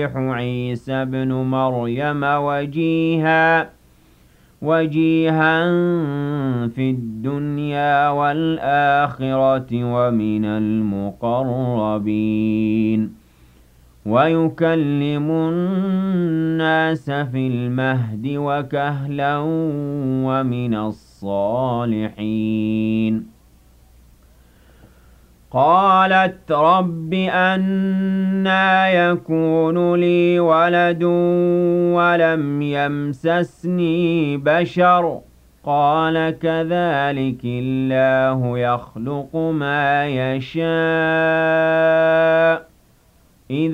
عيسى ابْنُ مَرْيَمَ وَجِيهًا فِي الدُّنْيَا وَالْآخِرَةِ وَمِنَ الْمُقَرَّبِينَ وَيُكَلِّمُ النَّاسَ فِي الْمَهْدِ وَكَهْلًا وَمِنَ الصَّالِحِينَ قَالَتْ رَبِّ أَنَّىٰ يَكُونُ لِي وَلَدٌ وَلَمْ يَمْسَسْنِي بَشَرٌ ۖ قَالَ كَذَٰلِكِ اللَّهُ يَخْلُقُ مَا يَشَاءُ